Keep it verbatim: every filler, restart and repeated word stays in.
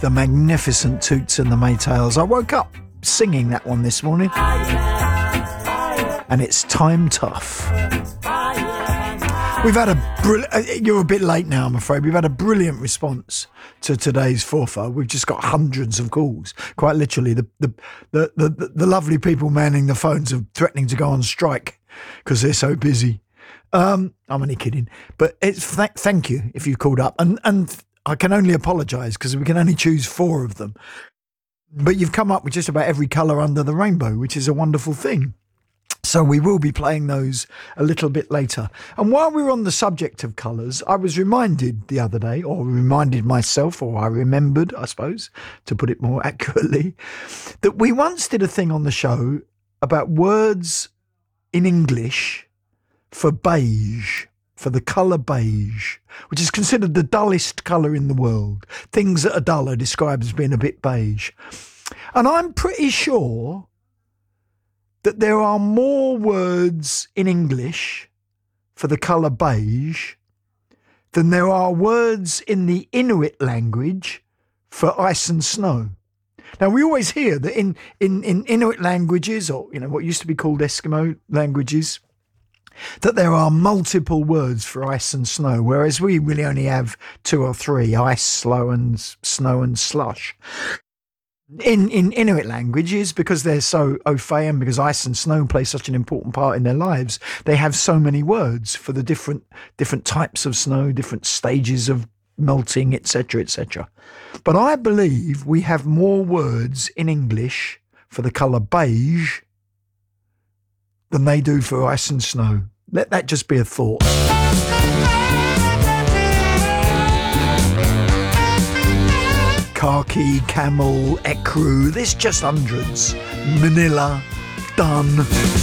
the magnificent Toots and the Maytals. I woke up singing that one this morning. And it's Time Tough. We've had a brilliant... You're a bit late now, I'm afraid. We've had a brilliant response to today's forfar. We've just got hundreds of calls. Quite literally, the the the, the, the lovely people manning the phones are threatening to go on strike because they're so busy. Um, I'm only kidding. But it's th- thank you if you called up. And, and I can only apologise because we can only choose four of them. But you've come up with just about every colour under the rainbow, which is a wonderful thing. So we will be playing those a little bit later. And while we're on the subject of colours, I was reminded the other day, or reminded myself, or I remembered, I suppose, to put it more accurately, that we once did a thing on the show about words in English for beige, for the colour beige, which is considered the dullest colour in the world. Things that are dull are described as being a bit beige. And I'm pretty sure that there are more words in English for the colour beige than there are words in the Inuit language for ice and snow. Now, we always hear that in, in, in Inuit languages, or you know what used to be called Eskimo languages, that there are multiple words for ice and snow, whereas we really only have two or three: ice, slow, and snow and slush. In, in Inuit languages, because they're so au fait and because ice and snow play such an important part in their lives, they have so many words for the different different types of snow, different stages of melting, et cetera, et cetera. But I believe we have more words in English for the colour beige than they do for ice and snow. Let that just be a thought. Khaki, camel, ecru, there's just hundreds. Manila, done.